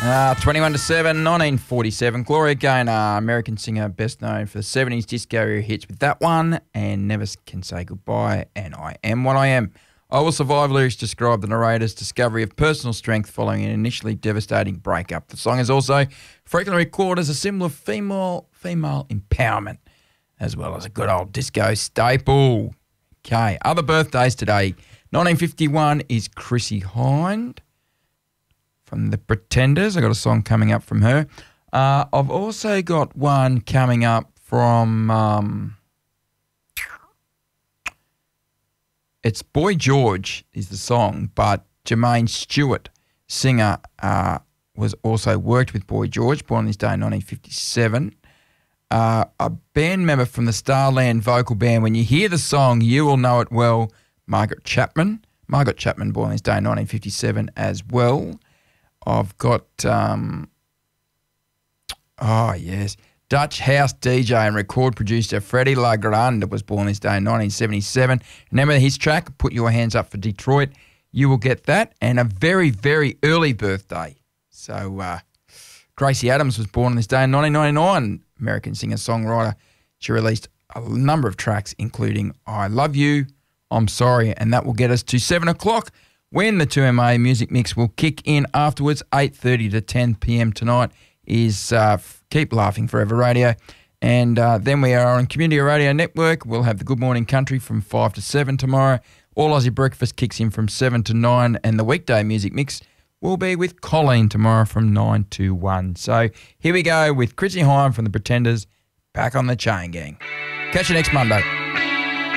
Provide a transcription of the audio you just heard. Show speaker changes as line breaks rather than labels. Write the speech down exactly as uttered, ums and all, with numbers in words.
Uh, twenty-one to seven, nineteen forty-seven. Gloria Gaynor, American singer, best known for the seventies disco era hits with that one and Never Can Say Goodbye and I Am What I Am. I Will Survive lyrics describe the narrator's discovery of personal strength following an initially devastating breakup. The song is also frequently recorded as a symbol of female, female empowerment, as well as a good old disco staple. Okay, other birthdays today. nineteen fifty-one is Chrissie Hynde from The Pretenders. I got a song coming up from her. Uh, I've also got one coming up from... Um, it's Boy George is the song, but Jermaine Stewart, singer, uh, was also worked with Boy George, born on this day in nineteen fifty-seven. Uh, a band member from the Starland vocal band. When you hear the song, you will know it well. Margaret Chapman. Margaret Chapman, born on this day in nineteen fifty-seven as well. I've got, um, oh yes, Dutch house D J and record producer Freddie LaGrande was born this day in nineteen seventy-seven. Remember his track, Put Your Hands Up for Detroit? You will get that. And a very, very early birthday. So uh, Gracie Adams was born on this day in nineteen ninety-nine. American singer-songwriter. She released a number of tracks, including I Love You, I'm Sorry, and that will get us to seven o'clock when the two M A Music Mix will kick in afterwards. eight thirty to ten p.m. tonight is uh, Keep Laughing Forever Radio. And uh, then we are on Community Radio Network. We'll have the Good Morning Country from five to seven tomorrow. All Aussie Breakfast kicks in from seven to nine, and the weekday Music Mix will be with Colleen tomorrow from nine to one. So here we go with Chrissie Hynde from The Pretenders, back on the Chain Gang. Catch you next Monday.